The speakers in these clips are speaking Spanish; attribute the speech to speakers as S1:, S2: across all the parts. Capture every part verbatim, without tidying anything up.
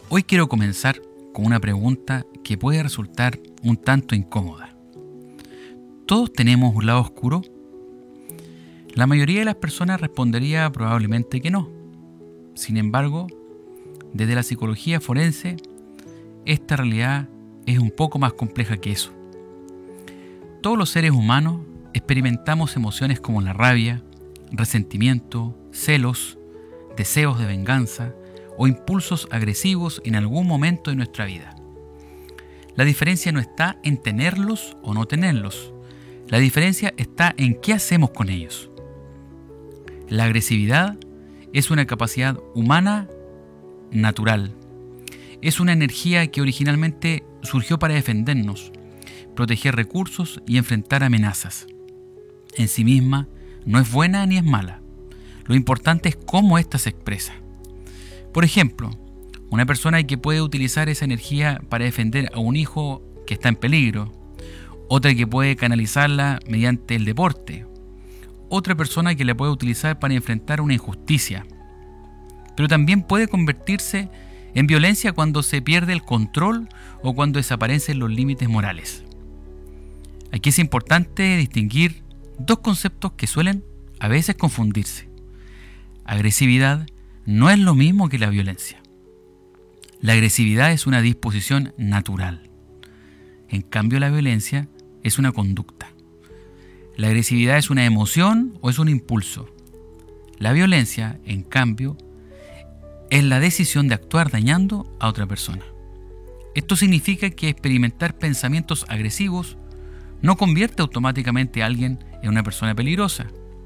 S1: Hoy quiero comenzar con una pregunta que puede resultar un tanto incómoda. ¿Todos tenemos un lado oscuro? La mayoría de las personas respondería probablemente que no. Sin embargo, desde la psicología forense, esta realidad es un poco más compleja que eso. Todos los seres humanos experimentamos emociones como la rabia, resentimiento, celos, deseos de venganza o impulsos agresivos en algún momento de nuestra vida. La diferencia no está en tenerlos o no tenerlos. La diferencia está en qué hacemos con ellos. La agresividad es una capacidad humana natural. Es una energía que originalmente surgió para defendernos, proteger recursos y enfrentar amenazas. En sí misma no es buena ni es mala. Lo importante es cómo ésta se expresa. Por ejemplo, una persona que puede utilizar esa energía para defender a un hijo que está en peligro, otra que puede canalizarla mediante el deporte, otra persona que la puede utilizar para enfrentar una injusticia, pero también puede convertirse en violencia cuando se pierde el control o cuando desaparecen los límites morales. Aquí es importante distinguir dos conceptos que suelen a veces confundirse. Agresividad no es lo mismo que la violencia. La agresividad es una disposición natural. En cambio, la violencia es una conducta. La agresividad es una emoción o es un impulso. La violencia, en cambio, es la decisión de actuar dañando a otra persona. Esto significa que experimentar pensamientos agresivos no convierte automáticamente a alguien en una persona peligrosa.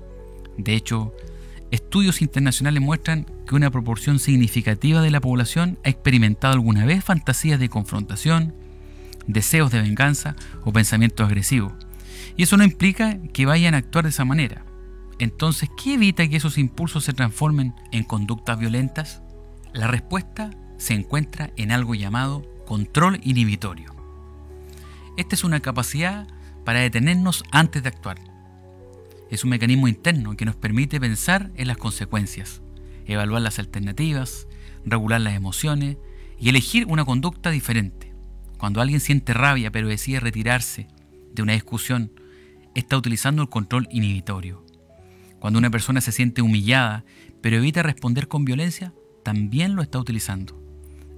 S1: De hecho, estudios internacionales muestran que una proporción significativa de la población ha experimentado alguna vez fantasías de confrontación, deseos de venganza o pensamientos agresivos. Y eso no implica que vayan a actuar de esa manera. Entonces, ¿qué evita que esos impulsos se transformen en conductas violentas? La respuesta se encuentra en algo llamado control inhibitorio. Esta es una capacidad para detenernos antes de actuar. Es un mecanismo interno que nos permite pensar en las consecuencias, evaluar las alternativas, regular las emociones y elegir una conducta diferente. Cuando alguien siente rabia pero decide retirarse de una discusión, está utilizando el control inhibitorio. Cuando una persona se siente humillada pero evita responder con violencia, también lo está utilizando.